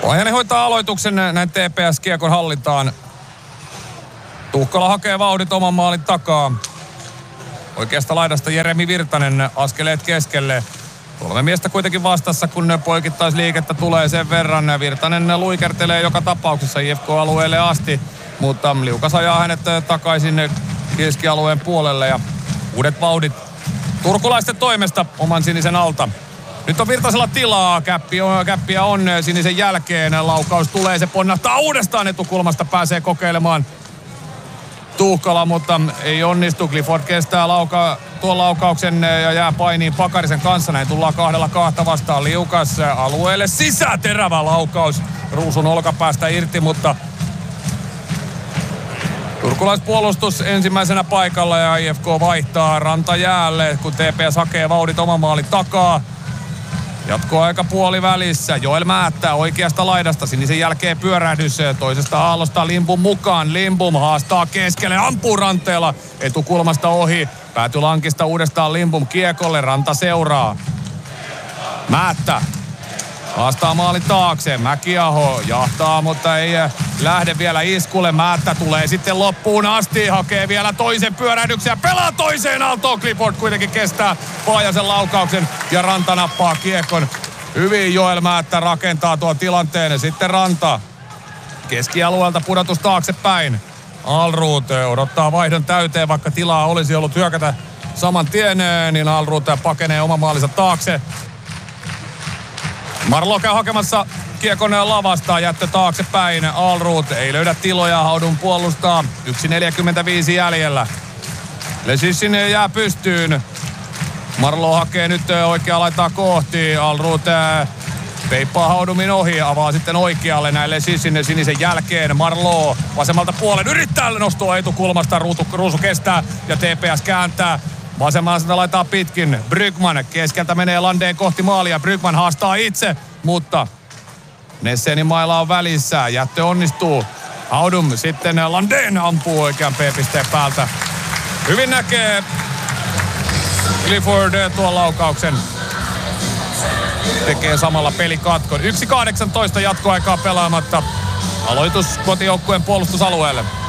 Ojanen hoitaa aloituksen näin TPS-kiekon hallintaan. Tuhkala hakee vauhdit oman maalin takaa. Oikeasta laidasta Jeremi Virtanen askeleet keskelle. 3 miestä kuitenkin vastassa, kun poikittaisliikettä tulee sen verran. Virtanen luikertelee joka tapauksessa IFK-alueelle asti, mutta liukas ajaa hänet takaisin keskialueen puolelle ja uudet vauhdit turkulaisten toimesta oman sinisen alta. Nyt on Virtasella tilaa, käppiä on sinisen jälkeen. Laukaus tulee, se ponnahtaa uudestaan etukulmasta, pääsee kokeilemaan Tuhkala, mutta ei onnistu. Clifford kestää tuon laukauksen ja jää painiin Pakarisen kanssa. Näin tullaan 2-2 vastaan. Liukas alueelle sisäterävä laukaus. Ruusun olkapäästä irti, mutta turkulaispuolustus ensimmäisenä paikalla ja IFK vaihtaa Ranta jäälle, kun TPS hakee vauhdit oman maalin takaa. Jatkoaika puolivälissä. Joel Määttää oikeasta laidasta. Sinisen jälkeen pyörähdys toisesta aallosta Limbum mukaan. Limbum haastaa keskelle. Ampuu Ranteella etukulmasta ohi. Pääty lankista uudestaan Limbum kiekolle. Ranta seuraa. Määttä haastaa maalin taakse. Mäkiaho jahtaa, mutta ei lähde vielä iskulle. Määttä tulee sitten loppuun asti. Hakee vielä toisen pyörähdyksen ja pelaa toiseen aaltoon. Clifford kuitenkin kestää Paajasen laukauksen ja Ranta nappaa kiekon. Hyvin Joel Määttä rakentaa tuon tilanteen. Sitten Ranta keskialueelta pudotus taaksepäin. Alrud odottaa vaihdon täyteen, vaikka tilaa olisi ollut hyökätä saman tien, niin Alrud pakenee oman maalinsa taakse. Marlo käy hakemassa kiekon lavasta, jättö taaksepäin. Alrud ei löydä tiloja, Haudun puolustaa. 1.45 jäljellä. Lesissin jää pystyyn. Marlo hakee nyt oikeaa laitaa kohti. Alrud peippaa Haudumin ohi, avaa sitten oikealle näille Lesissin sinisen jälkeen. Marlo vasemmalta puolen yrittää nostua etukulmasta. Ruusu kestää ja TPS kääntää. Vasemmalta laittaa pitkin. Brygman keskeltä menee Landeen kohti maalia. Brygman haastaa itse, mutta Nessenin maila on välissä. Jättö onnistuu. Haudum sitten Landeen ampuu oikean P-pisteen päältä. Hyvin näkee Clifford tuon laukauksen. Tekee samalla pelikatkon. 1.18 jatkoaikaa pelaamatta. Aloitus kotijoukkueen puolustusalueelle.